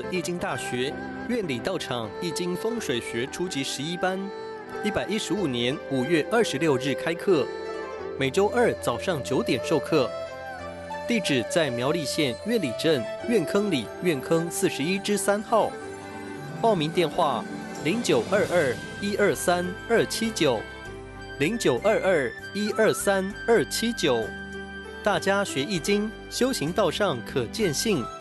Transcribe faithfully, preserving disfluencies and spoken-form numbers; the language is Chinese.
易经大学院里道场易经风水学初级十一班，一百一十五年五月二十六日开课，每周二早上九点授课。地址在苗栗县苑里镇苑坑里苑坑四十一之三号。报名电话零九二二一二三二七九零九二二一二三二七九。大家学易经，修行道上可见性。